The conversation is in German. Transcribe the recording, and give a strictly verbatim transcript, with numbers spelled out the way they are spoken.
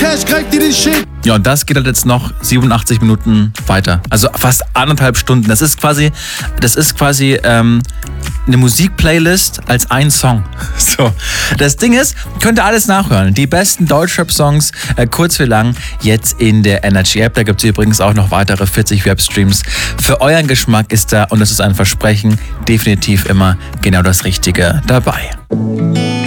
Cash, greif dir den Shit. Ja, und das geht halt jetzt noch siebenundachtzig Minuten weiter. Also fast anderthalb Stunden. Das ist quasi, das ist quasi ähm, eine Musikplaylist als ein Song. So. Das Ding ist, könnt ihr alles nachhören. Die besten Deutschrap-Songs, äh, kurz wie lang, jetzt in der Energy-App. Da gibt es übrigens auch noch weitere vierzig Webstreams. Für euren Geschmack ist da, und das ist ein Versprechen, definitiv immer genau das Richtige dabei.